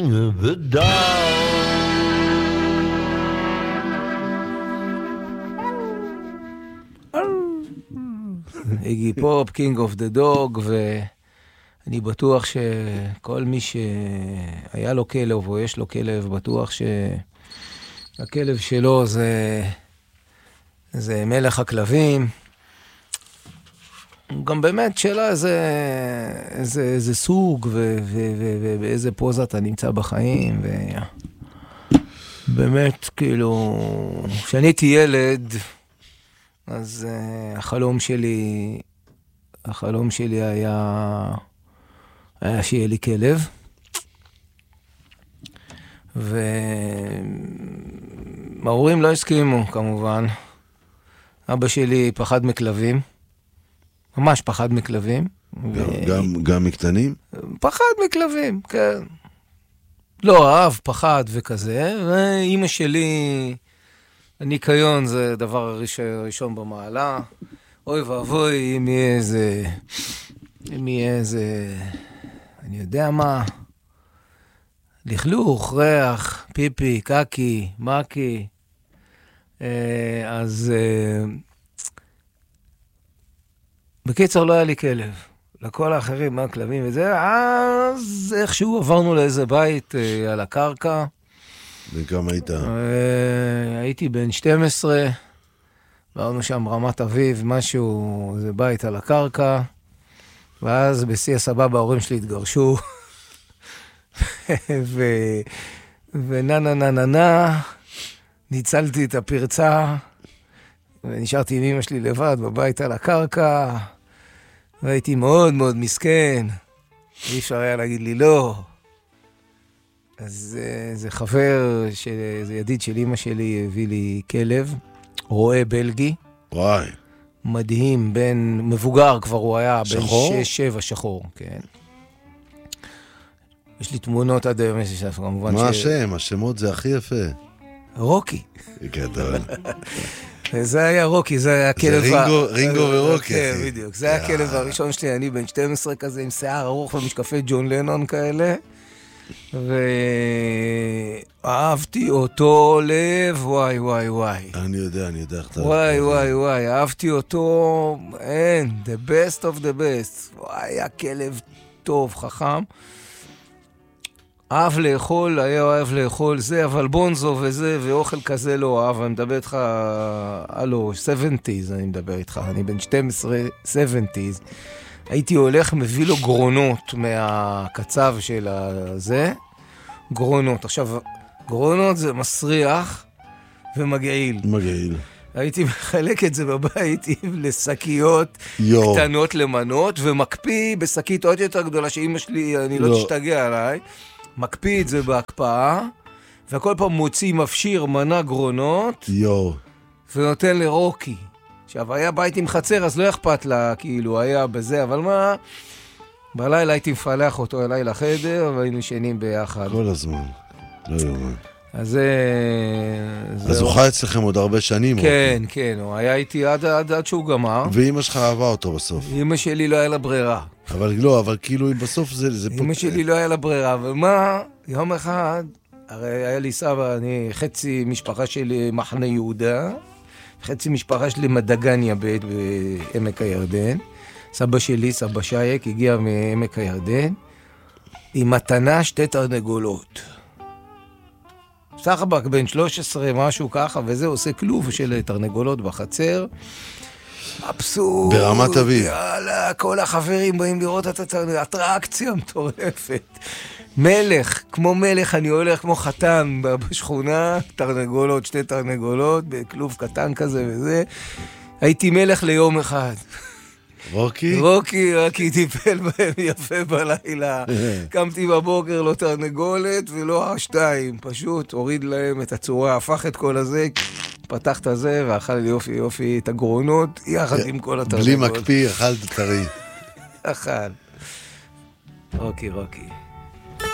The dog. איגי פופ, קינג אוף דה דוג, ואני בטוח שכל מי שהיה לו כלב או יש לו כלב, בטוח שהכלב שלו זה מלך הכלבים. גם באמת שאלה איזה סוג ובאיזה פוזה אתה נמצא בחיים. באמת, כאילו, כשאני הייתי ילד, אז החלום שלי היה שיהיה לי כלב. וההורים לא הסכימו, כמובן. אבא שלי פחד מכלבים. ממש פחד מכלבים. גם מקטנים? פחד מכלבים, כן. לא אהב, פחד וכזה. ואמא שלי, הניקיון זה דבר ראשון במעלה. אוי ואבוי, אם יהיה איזה, אני יודע מה, לכלוך, ריח, פיפי, קקי, מקי. אז בקיצר לא היה לי כלב. לכל האחרים, מה כלבים וזה, אז איכשהו עברנו לאיזה בית על הקרקע. וכמה היית? הייתי בן 12, עברנו שם רמת אביב, משהו, זה בית על הקרקע, ואז בשיא הסבבה ההורים שלי התגרשו, וננה, ניצלתי את הפרצה, ונשארתי עם אמא שלי לבד בבית על הקרקע, והייתי מאוד מאוד מסכן, אי אפשר היה להגיד לי לא. אז זה חבר, זה ידיד של אמא שלי, הביא לי כלב, רועה בלגי. וואי. מדהים, מבוגר כבר הוא היה, שחור? בן 6-7 שחור, כן. יש לי תמונות עד היום, כמובן מה השם? השמות זה הכי יפה. רוקי. גדול. זה היה רוקי, זה היה הכלב... זה רינגו ורוקי, כן, אחי. בדיוק. זה היה הכלב הראשון שלי, אני בן 12 כזה, עם שיער ארוך ומשקפי ג'ון לנון כאלה. ואהבתי אותו לב, וואי וואי וואי. אני יודע איך אתה... וואי וואי וואי, אהבתי אותו, the best of the best. וואי, היה כלב טוב, חכם. אהב לאכול, היה אוהב לאכול זה, אבל בונזו וזה, ואוכל כזה לא אהב. אני מדבר איתך, הלו, 70s אני מדבר איתך, אני בן 12, 70s. הייתי הולך, מביא לו גרונות מהקצב של הזה. גרונות. עכשיו, גרונות זה מסריח ומגעיל. מגעיל. הייתי מחלק את זה בבית לשקיות קטנות למנות, ומקפיא בשקית עוד יותר גדולה, שאמא שלי, אני לא תשתגע עליי, מקפיא את זה בהקפאה, וכל פעם מוציא מפשיר מנה גרונות, ונותן לרוקי. עכשיו, היה בית עם חצר, אז לא אכפת לה, כאילו, היה בזה, אבל מה? בלילה הייתי מפלח אותו אליי לחדר, והיינו ישנים ביחד. כל הזמן, לא יומן. אז הוא חי אצלכם עוד הרבה שנים. כן, כן, הוא היה איתי עד שהוא גמר. ואמא שלך אהבה אותו בסוף. אמא שלי לא היה לה ברירה. אבל כאילו בסוף זה... אמא שלי לא היה לה ברירה, אבל מה? יום אחד, הרי היה לי סבא, אני חצי משפחה שלי מחנה יהודה, חצי משפחה שלי מדגניה בעמק הירדן. סבא שלי, סבא שייק, הגיע מעמק הירדן, עם מתנה 2 תרנגולות. סחבק בן 13, משהו ככה, וזה עושה כלוב של תרנגולות בחצר. אבסורד. ברמת אביב. יאללה, כל החברים באים לראות את התרנגולות, אטרקציה מטורפת. מלך, כמו מלך, אני הולך כמו חתן בשכונה, תרנגולות, 2 תרנגולות, בכלוב קטן כזה וזה. הייתי מלך ליום אחד. רוקי טיפל בהם יפה בלילה. קמתי בבוקר, לא תרנגולת ולא 2, פשוט הוריד להם את הצורה, הפך את כל הזה, פתח את זה ואכל לי יופי את הגרונות, יחד עם כל התרנגולות. בלי מקפיא, אכל טרי. אכל. רוקי.